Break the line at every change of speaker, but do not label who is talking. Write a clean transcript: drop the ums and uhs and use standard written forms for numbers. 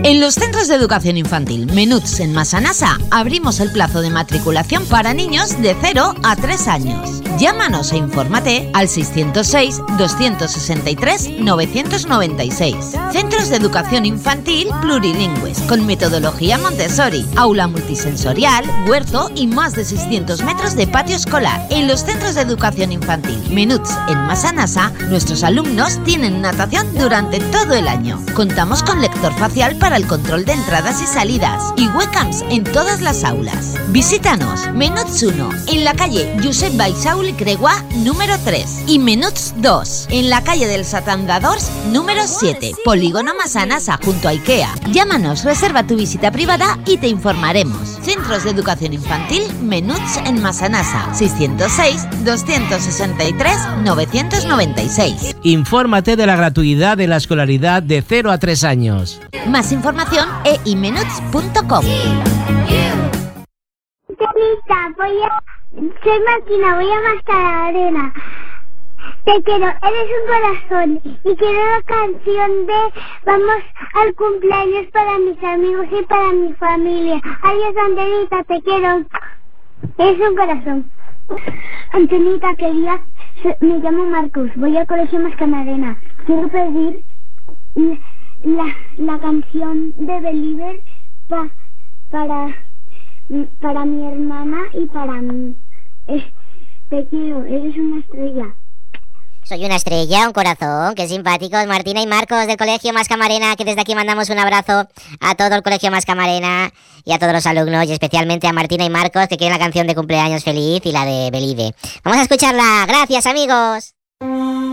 En los centros de educación infantil Menuts en Massanassa abrimos el plazo de matriculación para niños de 0 a 3 años. Llámanos e infórmate al 606-263-996. Centros de educación infantil plurilingües con metodología Montessori, aula multisensorial, huerto y más de 600 metros de patio escolar. En los centros de educación infantil Menuts en Massanassa, nuestros alumnos tienen natación durante todo el año. Contamos con lector facial para el control de entradas y salidas y webcams en todas las aulas. Visítanos Menuts 1 en la calle Josep Baixaul y Creguá número 3 y Menuts 2 en la calle del Satandadors número 7, Polígono Massanassa junto a Ikea. Llámanos, reserva tu visita privada y te informaremos. Centros de educación infantil Menuts en Massanassa, 606-263-996.
Infórmate de la gratuidad de la escolaridad de 0 a 3 años.
Más información eimenuts.com.
Soy Martina, voy a Mascamarena. Te quiero, eres un corazón. Y quiero la canción de Vamos al cumpleaños para mis amigos y para mi familia. Adiós, Angelita, te quiero. Eres un corazón. Angelita, querida, me llamo Marcos, voy al colegio Mascamarena. Quiero pedir la canción de Believer para mi hermana y para mí. Te quiero, eres una estrella.
Soy una estrella, un corazón, qué simpáticos, Martina y Marcos del Colegio Mascamarena, que desde aquí mandamos un abrazo a todo el Colegio Mascamarena y a todos los alumnos, y especialmente a Martina y Marcos, que quieren la canción de cumpleaños feliz y la de Believe. Vamos a escucharla, gracias amigos.